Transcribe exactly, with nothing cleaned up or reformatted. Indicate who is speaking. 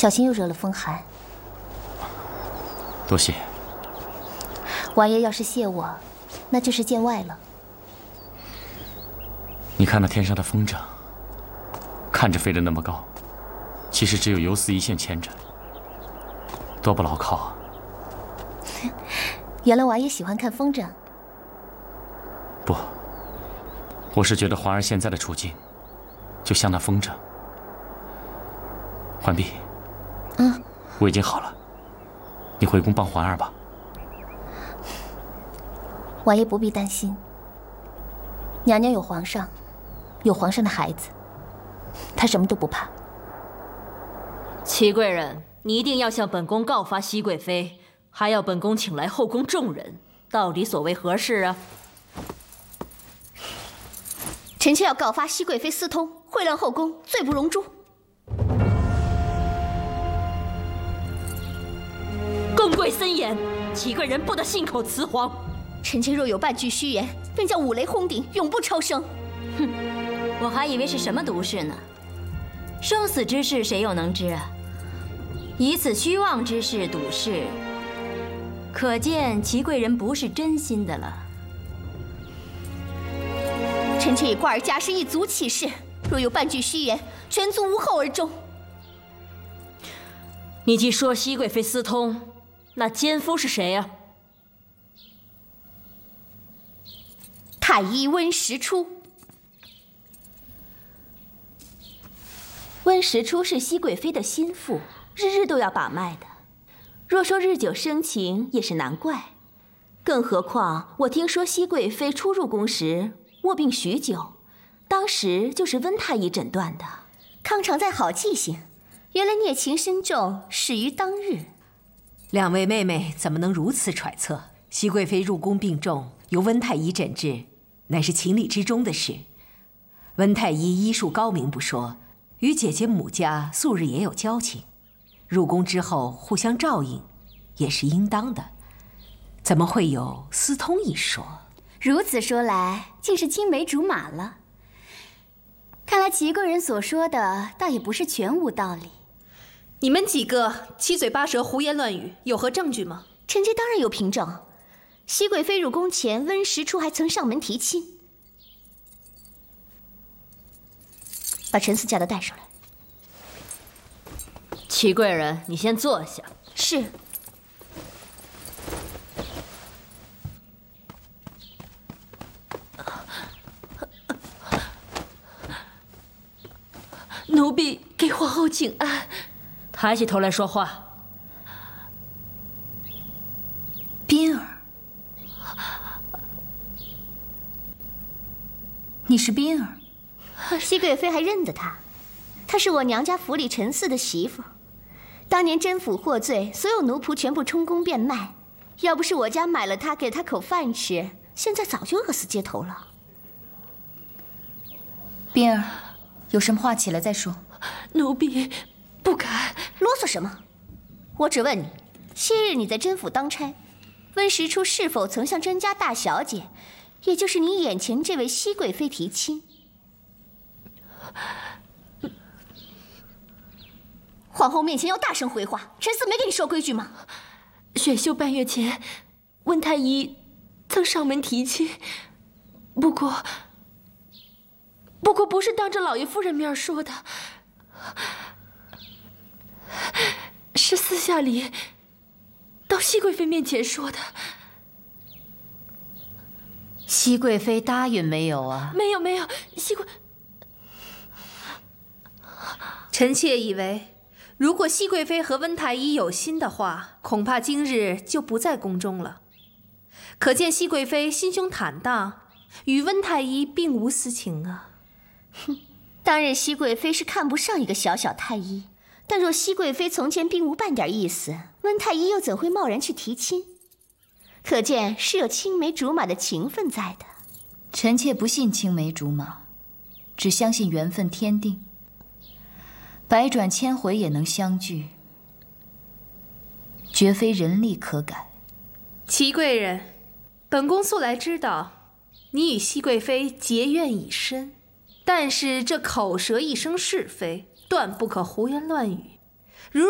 Speaker 1: 小心又惹了风寒。
Speaker 2: 多谢。
Speaker 1: 王爷要是谢我，那就是见外了。
Speaker 2: 你看那天上的风筝，看着飞得那么高，其实只有游丝一线牵着，多不牢靠啊！
Speaker 1: 原来王爷喜欢看风筝。
Speaker 2: 不，我是觉得环儿现在的处境，就像那风筝。浣碧，
Speaker 1: 嗯，
Speaker 2: 我已经好了，你回宫帮环儿吧。
Speaker 1: 王爷不必担心，娘娘有皇上，有皇上的孩子，她什么都不怕。
Speaker 3: 齐贵人，你一定要向本宫告发熹贵妃，还要本宫请来后宫众人，到底所为何事啊？
Speaker 1: 臣妾要告发熹贵妃私通，秽乱后宫，罪不容诛。
Speaker 3: 宫规森严，齐贵人不得信口雌黄。
Speaker 1: 臣妾若有半句虚言，便叫五雷轰顶，永不超生。
Speaker 4: 哼，我还以为是什么毒誓呢。生死之事谁又能知啊？以此虚妄之事赌誓，可见齐贵人不是真心的了。
Speaker 1: 臣妾以冠儿家世一族起誓，若有半句虚言，全族无后而终。
Speaker 3: 你既说熹贵妃私通，那奸夫是谁啊？
Speaker 1: 太医温实初。温实初是熹贵妃的心腹，日日都要把脉的。若说日久生情，也是难怪。更何况我听说熹贵妃初入宫时卧病许久，当时就是温太医诊断的。康常在好记性，原来孽情深重，始于当日。
Speaker 5: 两位妹妹怎么能如此揣测？熹贵妃入宫病重，由温太医诊治，乃是情理之中的事。温太医医术高明不说，与姐姐母家素日也有交情，入宫之后互相照应，也是应当的。怎么会有私通一说？
Speaker 4: 如此说来，竟是青梅竹马了。看来齐贵人所说的，倒也不是全无道理。
Speaker 6: 你们几个七嘴八舌、胡言乱语，有何证据吗？
Speaker 1: 臣妾当然有凭证。熹贵妃入宫前，温实初还曾上门提亲。把陈思家的带上来。
Speaker 3: 齐贵人，你先坐下。
Speaker 1: 是。
Speaker 3: 奴婢给皇后请安。抬起头来说话。
Speaker 7: 冰儿，你是冰儿？
Speaker 1: 熹贵妃还认得她，她是我娘家府里陈四的媳妇。当年甄府获罪，所有奴仆全部充公变卖，要不是我家买了她，给她口饭吃，现在早就饿死街头了。
Speaker 7: 冰儿，有什么话起来再说。
Speaker 3: 奴婢不敢。
Speaker 1: 啰嗦什么？我只问你，昔日你在甄府当差，温实初是否曾向甄家大小姐，也就是你眼前这位熹贵妃提亲？皇后面前要大声回话，陈四没给你说规矩吗？
Speaker 3: 选秀半月前，温太医曾上门提亲，不过，不过不是当着老爷夫人面说的，是私下里到熹贵妃面前说的。
Speaker 7: 熹贵妃答应没有啊？
Speaker 3: 没有没有，熹贵。
Speaker 6: 臣妾以为，如果熹贵妃和温太医有心的话，恐怕今日就不在宫中了。可见熹贵妃心胸坦荡，与温太医并无私情啊。
Speaker 1: 哼，当日熹贵妃是看不上一个小小太医，但若熹贵妃从前并无半点意思，温太医又怎会贸然去提亲？可见是有青梅竹马的情分在的。
Speaker 7: 臣妾不信青梅竹马，只相信缘分天定。百转千回也能相聚，绝非人力可改。
Speaker 6: 齐贵人，本宫素来知道你与熹贵妃结怨已深，但是这口舌一生是非，断不可胡言乱语。